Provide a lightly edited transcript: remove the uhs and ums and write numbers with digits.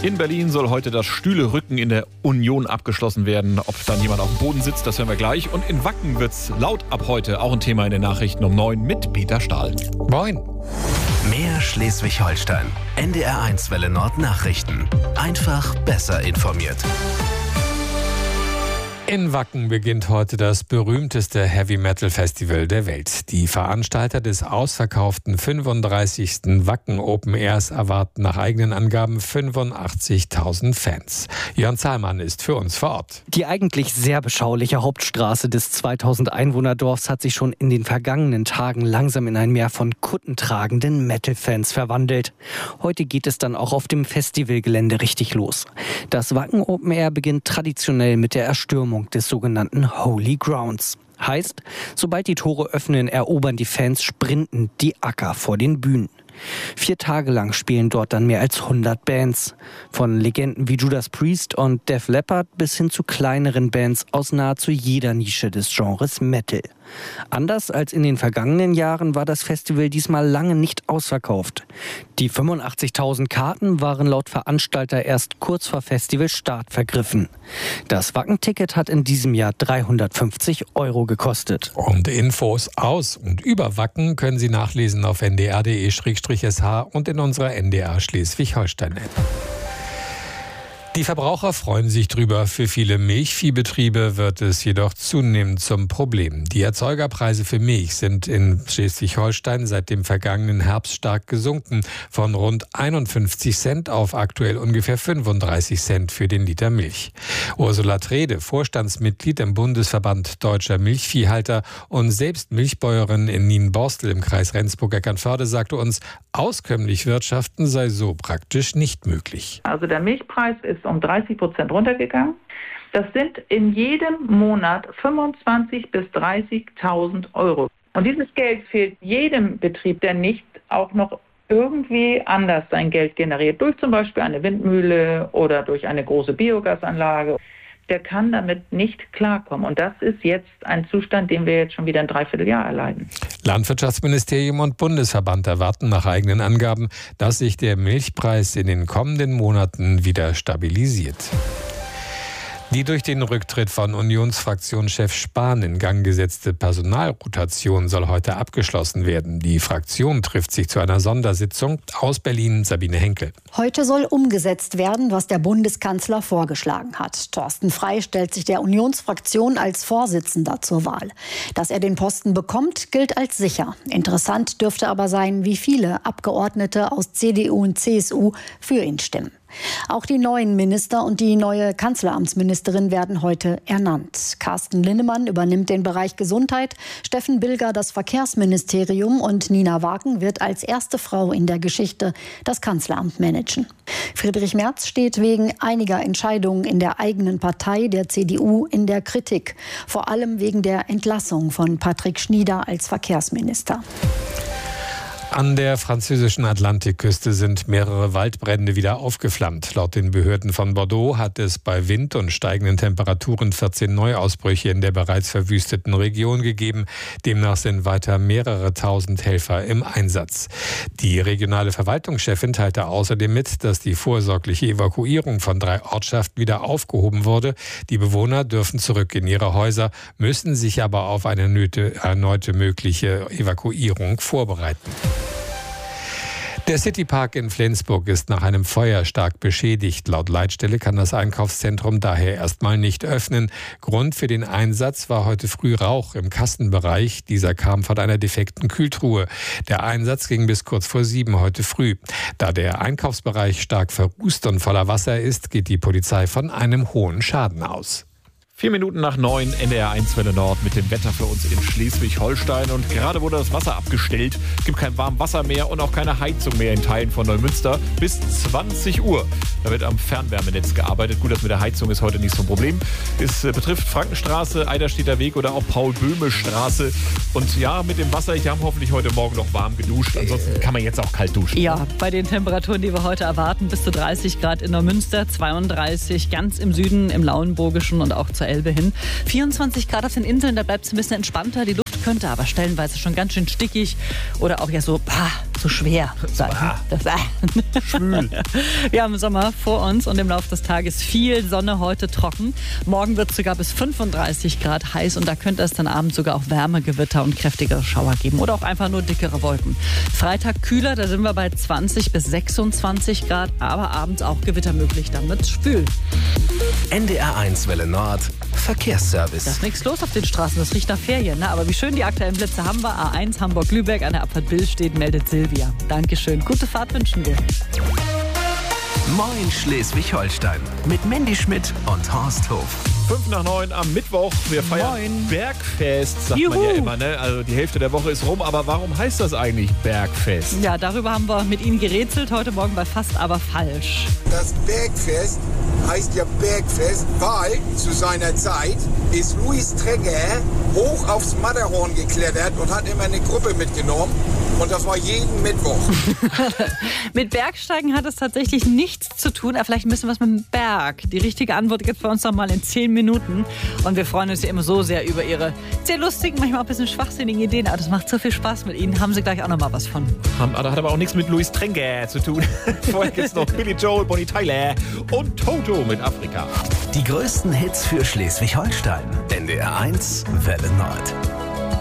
In Berlin soll heute das Stühlerücken in der Union abgeschlossen werden. Ob dann jemand auf dem Boden sitzt, das hören wir gleich. Und in Wacken wird's laut ab heute. Auch ein Thema in den Nachrichten um 9 mit Peter Stahl. Moin. Mehr Schleswig-Holstein. NDR1 Welle Nord Nachrichten. Einfach besser informiert. In Wacken beginnt heute das berühmteste Heavy-Metal-Festival der Welt. Die Veranstalter des ausverkauften 35. Wacken Open Airs erwarten nach eigenen Angaben 85.000 Fans. Jörn Zahlmann ist für uns vor Ort. Die eigentlich sehr beschauliche Hauptstraße des 2000 Einwohnerdorfs hat sich schon in den vergangenen Tagen langsam in ein Meer von kuttentragenden Metal-Fans verwandelt. Heute geht es dann auch auf dem Festivalgelände richtig los. Das Wacken Open Air beginnt traditionell mit der Erstürmung des sogenannten Holy Grounds. Heißt, sobald die Tore öffnen, erobern die Fans sprintend die Acker vor den Bühnen. 4 Tage lang spielen dort dann mehr als 100 Bands. Von Legenden wie Judas Priest und Def Leppard bis hin zu kleineren Bands aus nahezu jeder Nische des Genres Metal. Anders als in den vergangenen Jahren war das Festival diesmal lange nicht ausverkauft. Die 85.000 Karten waren laut Veranstalter erst kurz vor Festivalstart vergriffen. Das Wacken-Ticket hat in diesem Jahr 350 € gekostet. Und Infos aus und über Wacken können Sie nachlesen auf ndr.de/sh und in unserer NDR Schleswig-Holstein-App. Die Verbraucher freuen sich drüber. Für viele Milchviehbetriebe wird es jedoch zunehmend zum Problem. Die Erzeugerpreise für Milch sind in Schleswig-Holstein seit dem vergangenen Herbst stark gesunken. Von rund 51 Cent auf aktuell ungefähr 35 Cent für den Liter Milch. Ursula Trede, Vorstandsmitglied im Bundesverband Deutscher Milchviehhalter und selbst Milchbäuerin in Nienborstel im Kreis Rendsburg-Eckernförde, sagte uns, auskömmlich wirtschaften sei so praktisch nicht möglich. Also der Milchpreis ist um 30% runtergegangen. Das sind in jedem Monat 25.000 bis 30.000 €. Und dieses Geld fehlt jedem Betrieb, der nicht auch noch irgendwie anders sein Geld generiert. Durch zum Beispiel eine Windmühle oder durch eine große Biogasanlage. Der kann damit nicht klarkommen. Und das ist jetzt ein Zustand, den wir jetzt schon wieder ein Dreivierteljahr erleiden. Landwirtschaftsministerium und Bundesverband erwarten nach eigenen Angaben, dass sich der Milchpreis in den kommenden Monaten wieder stabilisiert. Die durch den Rücktritt von Unionsfraktionschef Spahn in Gang gesetzte Personalrotation soll heute abgeschlossen werden. Die Fraktion trifft sich zu einer Sondersitzung. Aus Berlin Sabine Henkel. Heute soll umgesetzt werden, was der Bundeskanzler vorgeschlagen hat. Thorsten Frey stellt sich der Unionsfraktion als Vorsitzender zur Wahl. Dass er den Posten bekommt, gilt als sicher. Interessant dürfte aber sein, wie viele Abgeordnete aus CDU und CSU für ihn stimmen. Auch die neuen Minister und die neue Kanzleramtsministerin werden heute ernannt. Carsten Linnemann übernimmt den Bereich Gesundheit, Steffen Bilger das Verkehrsministerium und Nina Wagen wird als erste Frau in der Geschichte das Kanzleramt managen. Friedrich Merz steht wegen einiger Entscheidungen in der eigenen Partei, der CDU, in der Kritik. Vor allem wegen der Entlassung von Patrick Schnieder als Verkehrsminister. An der französischen Atlantikküste sind mehrere Waldbrände wieder aufgeflammt. Laut den Behörden von Bordeaux hat es bei Wind und steigenden Temperaturen 14 Neuausbrüche in der bereits verwüsteten Region gegeben. Demnach sind weiter mehrere tausend Helfer im Einsatz. Die regionale Verwaltungschefin teilte außerdem mit, dass die vorsorgliche Evakuierung von 3 Ortschaften wieder aufgehoben wurde. Die Bewohner dürfen zurück in ihre Häuser, müssen sich aber auf eine erneute mögliche Evakuierung vorbereiten. Der Citypark in Flensburg ist nach einem Feuer stark beschädigt. Laut Leitstelle kann das Einkaufszentrum daher erstmal nicht öffnen. Grund für den Einsatz war heute früh Rauch im Kassenbereich. Dieser kam von einer defekten Kühltruhe. Der Einsatz ging bis kurz vor 7 heute früh. Da der Einkaufsbereich stark verrußt und voller Wasser ist, geht die Polizei von einem hohen Schaden aus. 4 Minuten nach 9, NDR1 Welle Nord mit dem Wetter für uns in Schleswig-Holstein. Und gerade wurde das Wasser abgestellt. Es gibt kein warmes Wasser mehr und auch keine Heizung mehr in Teilen von Neumünster bis 20 Uhr. Da wird am Fernwärmenetz gearbeitet. Gut, das mit der Heizung ist heute nicht so ein Problem. Es betrifft Frankenstraße, Eiderstedter Weg oder auch Paul-Böhme-Straße. Und ja, mit dem Wasser, ich habe hoffentlich heute Morgen noch warm geduscht. Ansonsten kann man jetzt auch kalt duschen. Ja, bei den Temperaturen, die wir heute erwarten, bis zu 30 Grad in Neumünster, 32 ganz im Süden, im Lauenburgischen und auch zur Elbe hin. 24 Grad auf den Inseln, da bleibt es ein bisschen entspannter. Die Luft könnte aber stellenweise schon ganz schön stickig oder auch ja so zu schwer sein. Schwül. Wir haben Sommer vor uns und im Laufe des Tages viel Sonne, heute trocken. Morgen wird es sogar bis 35 Grad heiß und da könnte es dann abends sogar auch Wärmegewitter und kräftigere Schauer geben oder auch einfach nur dickere Wolken. Freitag kühler, da sind wir bei 20 bis 26 Grad, aber abends auch Gewitter möglich, dann wird's schwül. NDR1 Welle Nord, Verkehrsservice. Da ist nichts los auf den Straßen, das riecht nach Ferien, ne? Aber wie schön die aktuellen Blitze haben wir. A1 Hamburg-Lübeck an der Abfahrt Billstedt meldet Silvia. Dankeschön, gute Fahrt wünschen wir. Moin Schleswig-Holstein mit Mandy Schmidt und Horst Hof. 8:55 am Mittwoch. Wir feiern Bergfest, sagt man ja immer. Ne? Also die Hälfte der Woche ist rum. Aber warum heißt das eigentlich Bergfest? Ja, darüber haben wir mit Ihnen gerätselt. Heute Morgen bei Fast aber falsch. Das Bergfest heißt ja Bergfest, weil zu seiner Zeit ist Louis Träger hoch aufs Matterhorn geklettert und hat immer eine Gruppe mitgenommen. Und das war jeden Mittwoch. Mit Bergsteigen hat es tatsächlich nichts zu tun. Aber vielleicht ein bisschen was mit dem Berg. Die richtige Antwort gibt es bei uns noch mal in 10 Minuten. Und wir freuen uns ja immer so sehr über Ihre sehr lustigen, manchmal auch ein bisschen schwachsinnigen Ideen. Aber das macht so viel Spaß mit Ihnen. Haben Sie gleich auch noch mal was von. Das hat aber auch nichts mit Louis Träger zu tun. Vorher gibt es noch Billy Joel, Bonnie Tyler und Toto mit Afrika. Die größten Hits für Schleswig-Holstein. NDR1 Welle Nord.